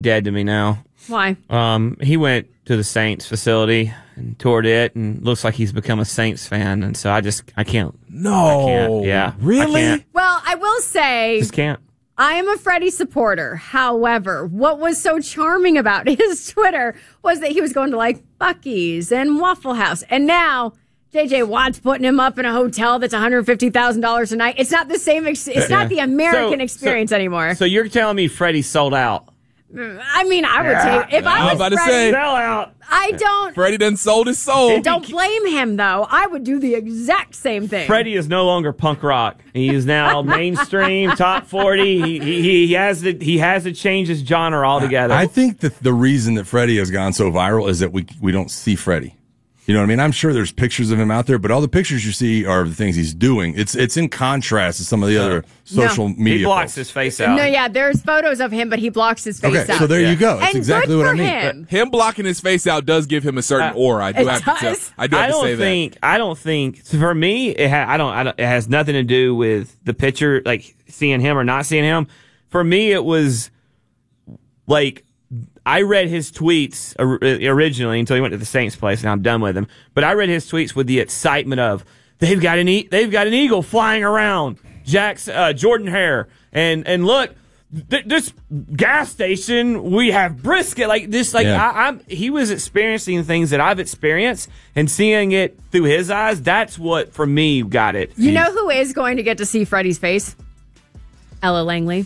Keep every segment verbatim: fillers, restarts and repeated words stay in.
dead to me now. Why? Um, he went to the Saints facility and toured it, and looks like he's become a Saints fan. And so I just, I can't. No. I can't. Yeah. Really? I can't. Well, I will say, Just can't. I am a Freddie supporter. However, what was so charming about his Twitter was that he was going to like Buc-ee's and Waffle House. And now J J Watt's putting him up in a hotel that's one hundred fifty thousand dollars a night. It's not the same. Ex- it's Yeah. not the American So- experience so- anymore. So you're telling me Freddie sold out? I mean, I would take if I I was was about to Freddie, say. Sell out. I don't. Freddie done sold his soul. Don't blame him though. I would do the exact same thing. Freddie is no longer punk rock. He is now mainstream, top forty. He, he he has to he has to change his genre altogether. I think that the reason that Freddie has gone so viral is that we we don't see Freddie. You know what I mean? I'm sure there's pictures of him out there, but all the pictures you see are the things he's doing. It's it's in contrast to some of the other social No. media. he blocks folks. his face out. No, yeah, there's photos of him, but he blocks his face Okay, out. so there Yeah. you go. That's and exactly good what for I mean. him. Him blocking his face out does give him a certain Uh, aura. I do it have to tell. does. I do have I to don't say think. I don't think. So for me, it ha- I don't. I don't. It has nothing to do with the picture, like seeing him or not seeing him. For me, it was like I read his tweets or- originally until he went to the Saints place, and I'm done with him. But I read his tweets with the excitement of they've got an e- they've got an eagle flying around. Jack's uh, Jordan Hare, and and look. Th- this gas station, we have brisket like this. Like Yeah. I, I'm, he was experiencing things that I've experienced, and seeing it through his eyes. That's what for me got it. You know who is going to get to see Freddie's face? Ella Langley.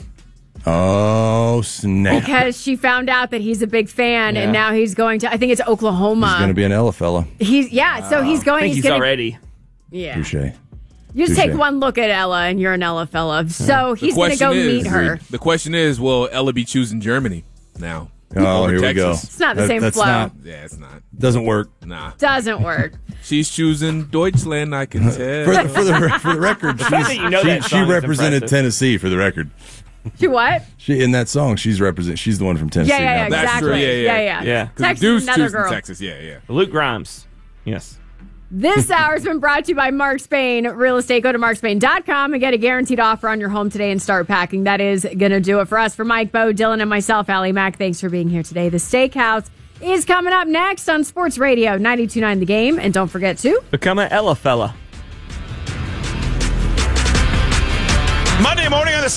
Oh snap! Because she found out that he's a big fan, Yeah. and now he's going to. I think it's Oklahoma. He's going to be an Ella fella. He's yeah. So he's I going. think he's he's gonna, already. Yeah. Touche. You just Touche. take one look at Ella, and you're an Ella fella. So The he's going to question go is, meet her. The question is, will Ella be choosing Germany now? Oh, Over here we go. Texas? It's not the That- same that's flow. Not, Yeah, it's not. doesn't work. Nah. Doesn't work. She's choosing Deutschland, I can tell. For, for the for the record, she's, fact that you know she, that she song is represented impressive. Tennessee. For the record, She what? she in that song, she's represent. She's the one from Tennessee. Yeah, yeah, yeah, not- That's exactly. true. Yeah, yeah. yeah, Yeah. Texas, Deuce another choosing girl. Texas. Yeah, yeah. Luke Grimes. Yes. This hour has been brought to you by Mark Spain Real Estate. Go to mark spain dot com and get a guaranteed offer on your home today and start packing. That is going to do it for us. For Mike, Bo, Dylan, and myself, Allie Mack, thanks for being here today. The Steakhouse is coming up next on Sports Radio ninety-two point nine The Game. And don't forget to Become an Ella fella. Monday morning on the